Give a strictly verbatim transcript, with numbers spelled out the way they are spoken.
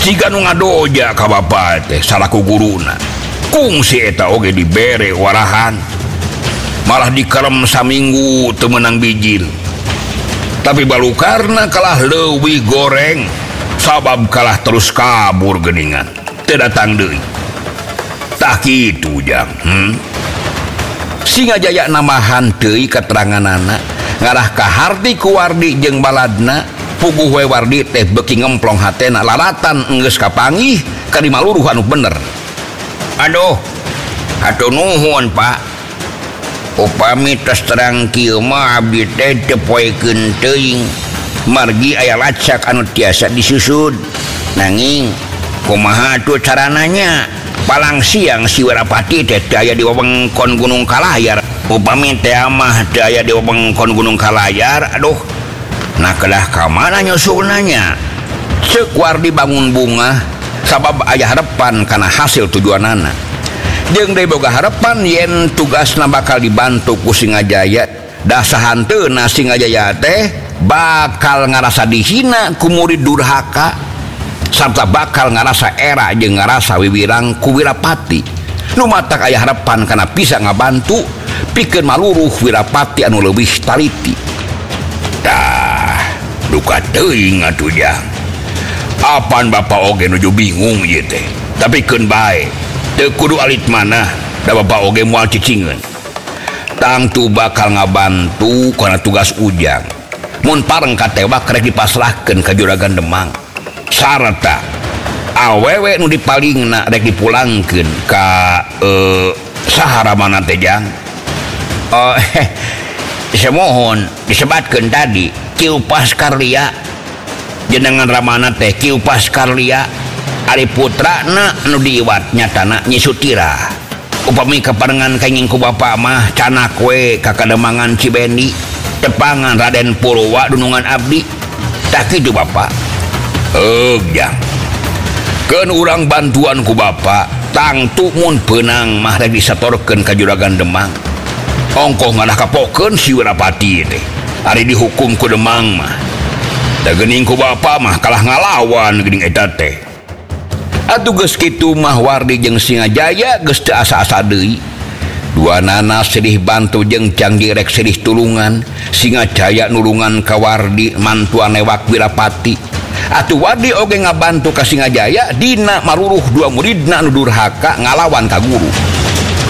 jika nu ngadoja ka bapak teh salaku guruna kungsi eta oge dibere warahan malah dikerem saminggu teu meunang bijil tapi balukarna kalah leuwih goreng sabab kalah terus kabur geuningan teu datang deui tah kitu jang hmm? Singajaya namahan deui keteranganana ngarah ka harti ku Wardi jeung baladna puguh we Wardi teh beuki ngemplong hatena laratan enggeus kapanggih ka di maluruh anu bener. Aduh atuh nuhun Pak upami tos terang kieu mah abdi teh teu poekeun teuing margi aya lacak anu tiasa disusud nanging kumaha atuh carananya palang siang si Wirapati teh aya di wewengkon Gunung Kalayar upami teh mah teh aya di wewengkon Gunung Kalayar aduh nah kedah ka mana nyusunanya ceuk Wardi bangun bunga sabab aya harapan kana hasil tujuanana jeung deui boga harapan yen tugasna bakal dibantu ku Singajaya da sahanteuna Singajaya teh bakal ngarasa dihina ku murid durhaka sarta bakal ngarasa era jeung ngarasa wiwirang ku Wirapati nu matak aya harapan kana bisa ngabantu pikeun maluruh Wirapati anu leuwih taliti tah duka teuing atuh jang apan bapak oge nuju bingung ieu teh tapi keun bae teu kudu alit manah da bapak oge moal cicingeun tangtu bakal ngabantu kana tugas ujang mun pareng katewak rek dipasrahkeun ka Juragan Demang sarta awewe nu dipalingna rek dipulangkeun ka uh, sahara mana teh jang oh heh semohon disebatkeun tadi Kieu Paskarlia jenengan ramana teh Kieu Paskarlia ari putrana anu diiwat nyatana Nyi Sutira upami kaparengan kenging ku bapa mah canak we ka Kademangan Cibendi tepangan Raden Purwa dunungan abdi tah kitu bapak. Eug jang keun urang bantuan ku bapak tangtu mun peunang mah rek disatorkeun ka Juragan Demang ongkoh ngadah kapokeun si Wirapati teh ari dihukum ku Demang mah da geuning ku bapak mah kalah ngalawan geuning eta teh atuh geus kitu mah Wardi jeung Singajaya geus teu asa-asa deui duanana sedih bantu jeung Canggih rek sedih tulungan Singajaya nulungan ka Wardi mantuan ewak Wirapati atuh Wardi oge ngabantu ka Singajaya dina maruruh dua muridna anu durhaka ngalawan ka guru